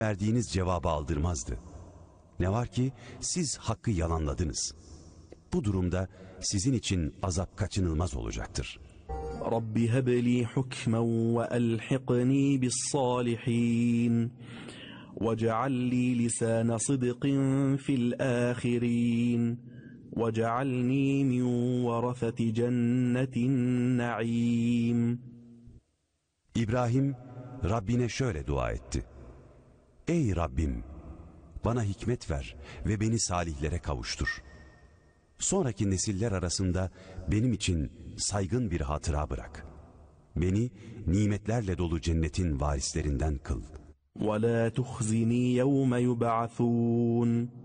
verdiğiniz cevabı aldırmazdı. Ne var ki siz hakkı yalanladınız. Bu durumda sizin için azap kaçınılmaz olacaktır. Rabbi hebli hukmen ve elhiqni bis salihin وَجَعَلْ لِي لِسَانَ صِدْقٍ فِي الْآخِرِينَ وَجَعَلْنِي مِنْ وَرَثَةِ جَنَّةِ النَّعِيمِ. İbrahim Rabbine şöyle dua etti: Ey Rabbim, bana hikmet ver ve beni salihlere kavuştur. Sonraki nesiller arasında benim için saygın bir hatıra bırak. Beni nimetlerle dolu cennetin varislerinden kıl. وَلَا تُخْزِنِي يَوْمَ يُبْعَثُونَ.